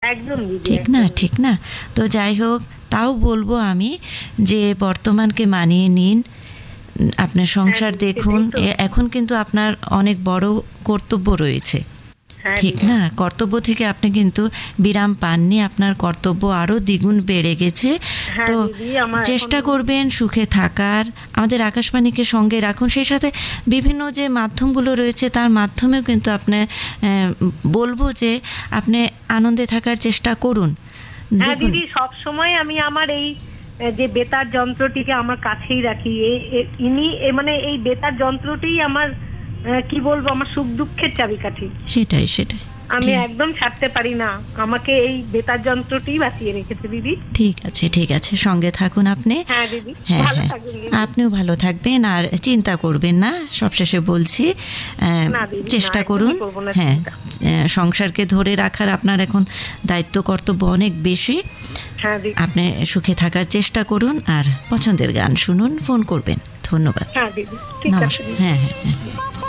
একদম দিদি, ঠিক না, ঠিক না? তো যাই হোক, তাও বলবো আমি যে বর্তমানকে মানিয়ে নিন, আপনার সংসার দিদি, দেখুন। সেটাই তো। এখন কিন্তু আপনার অনেক বড় কর্তব্য রয়েছে, হ্যাঁ ঠিক দিদি। না? কর্তব্য থেকে আপনি কিন্তু বিরাম পাননি, আপনার কর্তব্য আরও দ্বিগুণ বেড়ে গেছে। হ্যাঁ তো দিদি, আমার চেষ্টা এখন করবেন সুখে থাকার। আমাদের আকাশবাণীকে সঙ্গে রাখুন, সেই সাথে বিভিন্ন যে মাধ্যমগুলো রয়েছে তার মাধ্যমেও কিন্তু আপনি বলবো যে আপনি আনন্দে থাকার চেষ্টা করুন। হ্যাঁ দেখুন, দিদি, সব সময় আমি আমার এই যে বেতার যন্ত্রটিকে আমার কাছেই রাখি। ইনি মানে এই বেতার যন্ত্রটিই আমার কি বলবো, আমার সুখ দুঃখের চাবিকাঠি। সেটাই সেটাই। আমি ঠিক, একদম ছাড়তে পারি না, আমাকে এই বেতার যন্ত্রটিই বাঁচিয়ে রেখেছে দিদি। ঠিক আছে, ঠিক আছে, সঙ্গে থাকুন আপনি। হ্যাঁ দিদি, হ্যাঁ ভালো হ্যাঁ, থাকবেন দিদি। আপনিও ভালো থাকবেন আর চিন্তা করবেন না, সবশেষে বলছি। না দিদি, চেষ্টা না, করুন। একদমই করবো না হ্যাঁ, চিন্তা। সংসারকে ধরে রাখার আপনার এখন দায়িত্ব কর্তব্য অনেক বেশি। হ্যাঁ দিদি। আপনি সুখে থাকার চেষ্টা করুন আর পছন্দের গান শুনুন, ফোন করবেন। ধন্যবাদ। হ্যাঁ দিদি, ঠিক আছে নমস্কার। দিদি। হ্যাঁ হ্যাঁ হ্যাঁ।